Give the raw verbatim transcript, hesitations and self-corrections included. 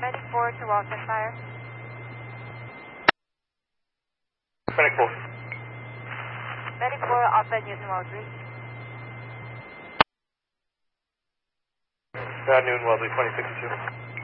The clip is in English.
Medic four to Walter Fire. Medic four. Medic four, Alpha Newton Wellesley. Uh, Newton Wellesley, twenty sixty-two.